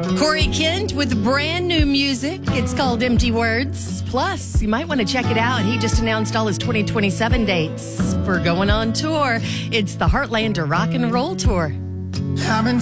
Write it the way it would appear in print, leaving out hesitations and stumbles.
Corey Kent with brand new music. It's called Empty Words. Plus, you might want to check it out. He just announced all his 2027 dates for going on tour. It's the Heartlander Rock and Roll Tour. I've been